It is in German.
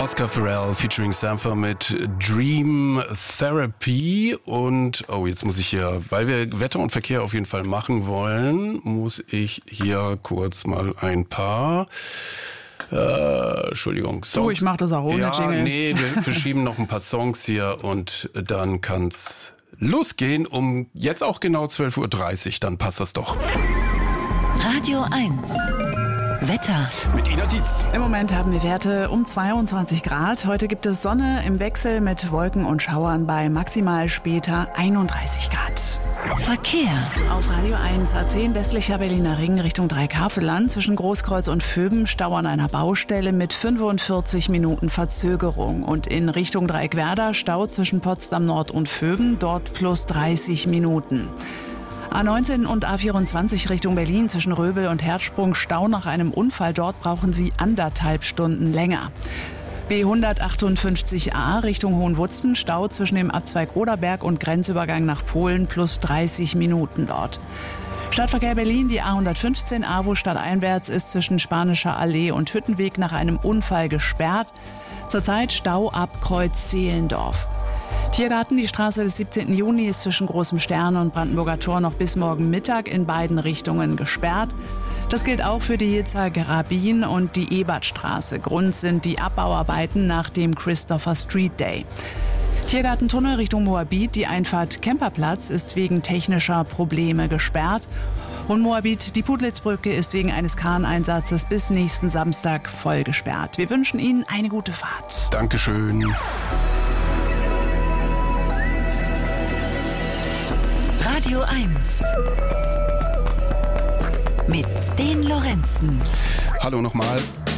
Oscar Pharrell featuring Sampha mit Dream Therapy. Und, jetzt muss ich hier, weil wir Wetter und Verkehr auf jeden Fall machen wollen, muss ich hier kurz mal ein paar... Entschuldigung. Songs. Ich mach das auch ohne Jingle. Nee, wir verschieben noch ein paar Songs hier und dann kann's losgehen um jetzt auch genau 12.30 Uhr. Dann passt das doch. Radio 1. Wetter. Mit Ina Dietz. Im Moment haben wir Werte um 22 Grad. Heute gibt es Sonne im Wechsel mit Wolken und Schauern bei maximal später 31 Grad. Verkehr. Auf Radio 1 A10 westlicher Berliner Ring Richtung Dreikaveland zwischen Großkreuz und Vöben Stau an einer Baustelle mit 45 Minuten Verzögerung. Und in Richtung Dreieckwerder Stau zwischen Potsdam Nord und Vöben, dort plus 30 Minuten. A19 und A24 Richtung Berlin zwischen Röbel und Herzsprung Stau nach einem Unfall. Dort brauchen Sie 1,5 Stunden länger. B158a Richtung Hohenwutzen Stau zwischen dem Abzweig Oderberg und Grenzübergang nach Polen plus 30 Minuten dort. Stadtverkehr Berlin, die A115 AWO stadteinwärts ist zwischen Spanischer Allee und Hüttenweg nach einem Unfall gesperrt. Zurzeit Stau ab Kreuz Zehlendorf. Tiergarten, die Straße des 17. Juni ist zwischen Großem Stern und Brandenburger Tor noch bis morgen Mittag in beiden Richtungen gesperrt. Das gilt auch für die Hietzer-Gerabin und die Ebertstraße. Grund sind die Abbauarbeiten nach dem Christopher Street Day. Tiergartentunnel Richtung Moabit, die Einfahrt Kemperplatz ist wegen technischer Probleme gesperrt. Und Moabit, die Putlitz-Brücke ist wegen eines Kraneinsatzes bis nächsten Samstag voll gesperrt. Wir wünschen Ihnen eine gute Fahrt. Dankeschön. Radio 1 mit Sten Lorenzen. Hallo nochmal.